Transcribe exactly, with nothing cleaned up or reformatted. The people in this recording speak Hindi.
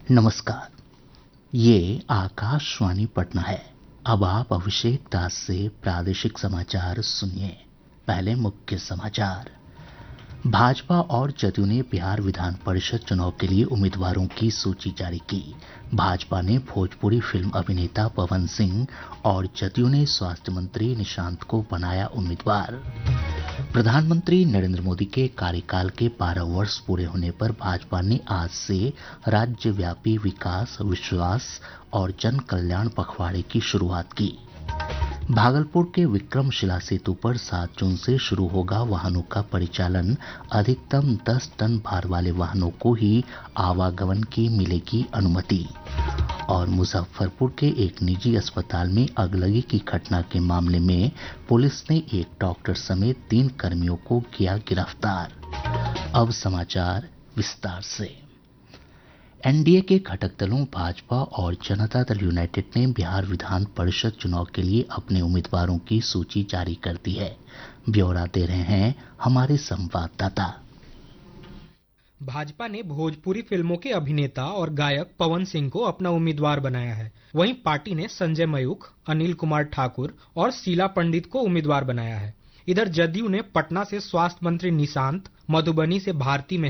नमस्कार, ये आकाशवाणी पटना है। अब आप अभिषेक दास से प्रादेशिक समाचार सुनिए। पहले मुख्य समाचार। भाजपा और जदयू ने बिहार विधान परिषद चुनाव के लिए उम्मीदवारों की सूची जारी की। भाजपा ने भोजपुरी फिल्म अभिनेता पवन सिंह और जदयू ने स्वास्थ्य मंत्री निशांत को बनाया उम्मीदवार। प्रधानमंत्री नरेंद्र मोदी के कार्यकाल के बारह वर्ष पूरे होने पर भाजपा ने आज से राज्यव्यापी विकास, विश्वास और जन कल्याण पखवाड़े की शुरुआत की। भागलपुर के विक्रमशिला सेतु पर सात जून से शुरू होगा वाहनों का परिचालन। अधिकतम दस टन भार वाले वाहनों को ही आवागमन की मिलेगी अनुमति। और मुजफ्फरपुर के एक निजी अस्पताल में अगलगी की घटना के मामले में पुलिस ने एक डॉक्टर समेत तीन कर्मियों को किया गिरफ्तार। अब समाचार विस्तार से। एनडीए के घटक दलों भाजपा और जनता दल यूनाइटेड ने बिहार विधान परिषद चुनाव के लिए अपने उम्मीदवारों की सूची जारी कर दी है। ब्यौरा दे रहे हैं हमारे संवाददाता। भाजपा ने भोजपुरी फिल्मों के अभिनेता और गायक पवन सिंह को अपना उम्मीदवार बनाया है। वहीं पार्टी ने संजय मयूख, अनिल कुमार ठाकुर और शीला पंडित को उम्मीदवार बनाया है। इधर जदयू ने पटना से स्वास्थ्य मंत्री निशांत, मधुबनी से भारती